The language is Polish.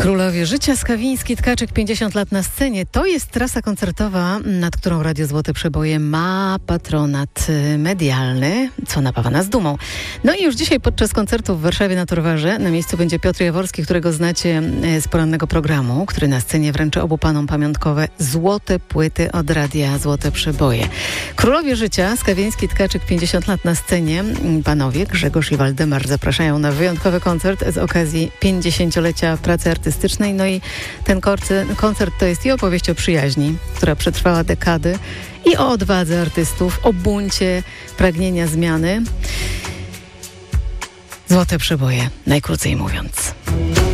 Królowie Życia, Skawiński, Tkaczyk, 50 lat na scenie. To jest trasa koncertowa, nad którą Radio Złote Przeboje ma patronat medialny, co napawa nas dumą. No i już dzisiaj podczas koncertu w Warszawie na Torwarze na miejscu będzie Piotr Jaworski, którego znacie z porannego programu, który na scenie wręczy obu panom pamiątkowe złote płyty od Radia Złote Przeboje. Królowie Życia, Skawiński, Tkaczyk, 50 lat na scenie. Panowie Grzegorz i Waldemar zapraszają na wyjątkowy koncert z okazji 50-lecia pracy artystycznej. No i ten koncert to jest i opowieść o przyjaźni, która przetrwała dekady, i o odwadze artystów, o buncie, pragnienia zmiany. Złote Przeboje, najkrócej mówiąc.